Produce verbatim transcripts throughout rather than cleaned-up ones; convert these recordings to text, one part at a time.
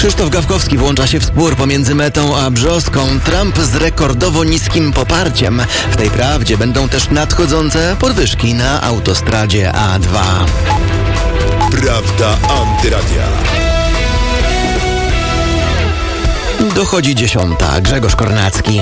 Krzysztof Gawkowski włącza się w spór pomiędzy Metą a Brzoską. Trump z rekordowo niskim poparciem. W tej prawdzie będą też nadchodzące podwyżki na autostradzie A dwa. Prawda Antyradia. Dochodzi dziesiąta. Grzegorz Kornacki.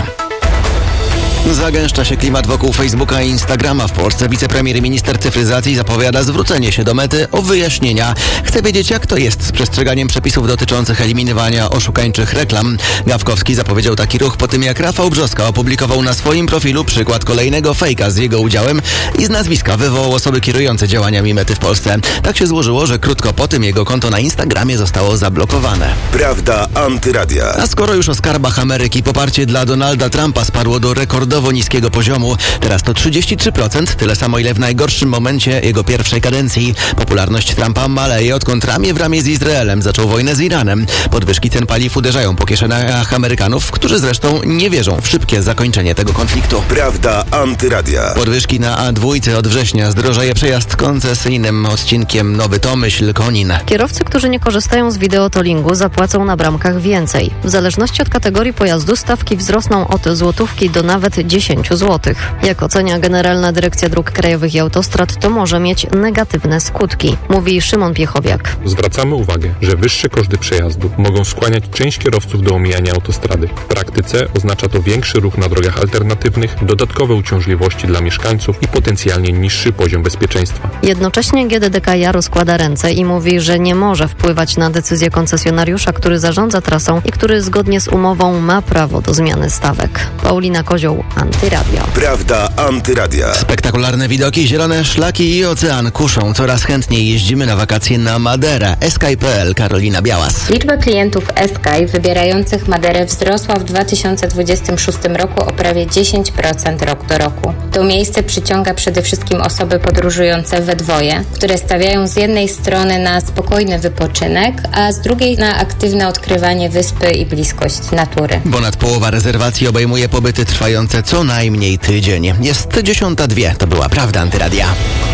Zagęszcza się klimat wokół Facebooka i Instagrama w Polsce. Wicepremier i minister cyfryzacji zapowiada zwrócenie się do Mety o wyjaśnienia. Chce wiedzieć, jak to jest z przestrzeganiem przepisów dotyczących eliminowania oszukańczych reklam. Gawkowski zapowiedział taki ruch po tym, jak Rafał Brzoska opublikował na swoim profilu przykład kolejnego fejka z jego udziałem i z nazwiska wywołał osoby kierujące działaniami Mety w Polsce. Tak się złożyło, że krótko po tym jego konto na Instagramie zostało zablokowane. Prawda Antyradia. A skoro już o skarbach Ameryki, poparcie dla Donalda Trumpa spadło do rekordowo niskiego poziomu. Teraz to trzydzieści trzy procent, tyle samo ile w najgorszym momencie jego pierwszej kadencji. Popularność Trumpa maleje, odkąd ramię w ramię z Izraelem zaczął wojnę z Iranem. Podwyżki cen paliw uderzają po kieszeniach Amerykanów, którzy zresztą nie wierzą w szybkie zakończenie tego konfliktu. Prawda Antyradia. Podwyżki na A dwa od września, zdrożeje przejazd koncesyjnym odcinkiem Nowy Tomyśl-Konin. Kierowcy, którzy nie korzystają z wideotollingu, zapłacą na bramkach więcej. W zależności od kategorii pojazdu stawki wzrosną od złotówki do nawet dziesięć złotych. Jak ocenia Generalna Dyrekcja Dróg Krajowych i Autostrad, to może mieć negatywne skutki, mówi Szymon Piechowiak. Zwracamy uwagę, że wyższe koszty przejazdu mogą skłaniać część kierowców do omijania autostrady. W praktyce oznacza to większy ruch na drogach alternatywnych, dodatkowe uciążliwości dla mieszkańców i potencjalnie niższy poziom bezpieczeństwa. Jednocześnie G D D K rozkłada ręce i mówi, że nie może wpływać na decyzję koncesjonariusza, który zarządza trasą i który zgodnie z umową ma prawo do zmiany stawek. Paulina Kozioł, Antyradio. Prawda Antyradia. Spektakularne widoki, zielone szlaki i ocean kuszą. Coraz chętniej jeździmy na wakacje na Maderę. Sky kropka p l, Karolina Białas. Liczba klientów Sky wybierających Maderę wzrosła w dwa tysiące dwudziestym szóstym roku o prawie dziesięć procent rok do roku. To miejsce przyciąga przede wszystkim osoby podróżujące we dwoje, które stawiają z jednej strony na spokojny wypoczynek, a z drugiej na aktywne odkrywanie wyspy i bliskość natury. Ponad połowa rezerwacji obejmuje pobyty trwające co najmniej tydzień. Jest dziesiąta dwie. To była Prawda Antyradia.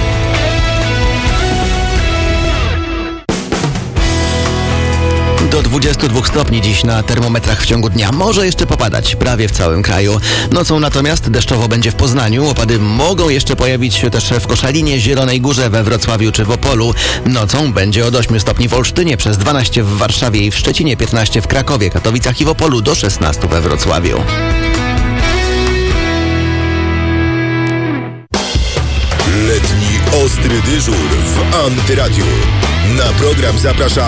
Do dwudziestu dwóch stopni dziś na termometrach w ciągu dnia. Może jeszcze popadać prawie w całym kraju. Nocą natomiast deszczowo będzie w Poznaniu. Opady mogą jeszcze pojawić się też w Koszalinie, Zielonej Górze, we Wrocławiu czy w Opolu. Nocą będzie od ośmiu stopni w Olsztynie, przez dwanaście w Warszawie i w Szczecinie, piętnaście w Krakowie, Katowicach i w Opolu, do szesnastu we Wrocławiu. Letni ostry dyżur w Antyradiu. Na program zaprasza